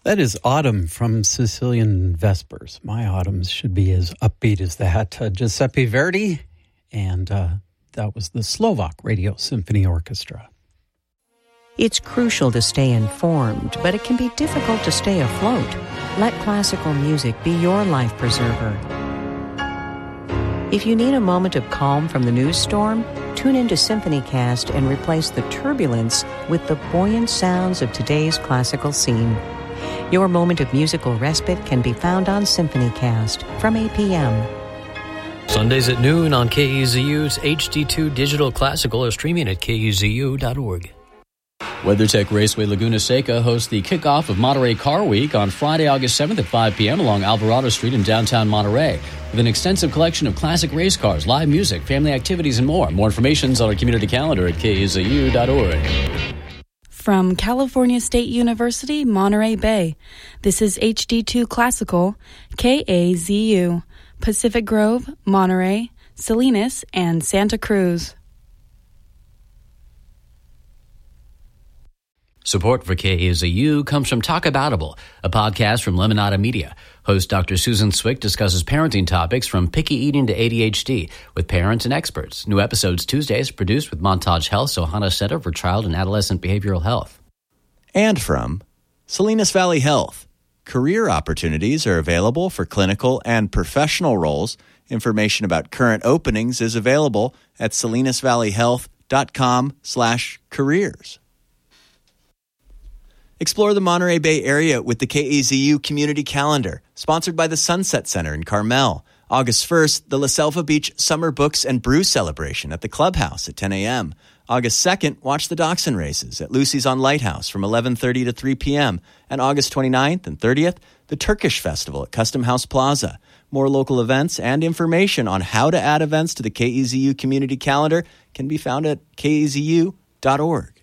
That is Autumn from Sicilian Vespers. My autumns should be as upbeat as that. Giuseppe Verdi, and that was the Slovak Radio Symphony Orchestra. It's crucial to stay informed, but it can be difficult to stay afloat. Let classical music be your life preserver. If you need a moment of calm from the news storm, tune into SymphonyCast and replace the turbulence with the buoyant sounds of today's classical scene. Your moment of musical respite can be found on SymphonyCast from 8 p.m. Sundays at noon on KEZU's HD2 Digital Classical or streaming at KEZU.org. WeatherTech Raceway Laguna Seca hosts the kickoff of Monterey Car Week on Friday, August 7th at 5 p.m. along Alvarado Street in downtown Monterey with an extensive collection of classic race cars, live music, family activities, and more. More information is on our community calendar at KEZU.org. From California State University, Monterey Bay, this is HD2 Classical, KAZU, Pacific Grove, Monterey, Salinas, and Santa Cruz. Support for KAZU comes from Talk Aboutable, a podcast from Lemonada Media. Host Dr. Susan Swick discusses parenting topics from picky eating to ADHD with parents and experts. New episodes Tuesdays, produced with Montage Health's Ohana Center for Child and Adolescent Behavioral Health. And from Salinas Valley Health. Career opportunities are available for clinical and professional roles. Information about current openings is available at salinasvalleyhealth.com/careers. Explore the Monterey Bay area with the KEZU Community Calendar, sponsored by the Sunset Center in Carmel. August 1st, the La Selva Beach Summer Books and Brew Celebration at the Clubhouse at 10 a.m. August 2nd, watch the Dachshund Races at Lucy's on Lighthouse from 11:30 to 3 p.m. And August 29th and 30th, the Turkish Festival at Custom House Plaza. More local events and information on how to add events to the KEZU Community Calendar can be found at kezu.org.